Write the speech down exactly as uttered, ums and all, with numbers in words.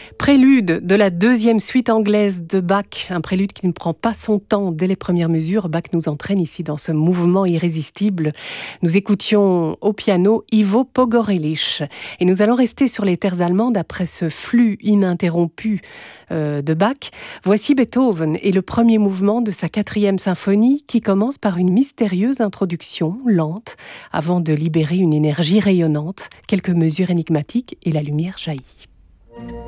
Prélude de la deuxième suite anglaise de Bach, un prélude qui ne prend pas son temps dès les premières mesures. Bach nous entraîne ici dans ce mouvement irrésistible. Nous écoutions au piano Ivo Pogorelich et nous allons rester sur les terres allemandes après ce flux ininterrompu euh, de Bach. Voici Beethoven et le premier mouvement de sa quatrième symphonie qui commence par une mystérieuse introduction lente avant de libérer une énergie rayonnante, quelques mesures énigmatiques et la lumière jaillit.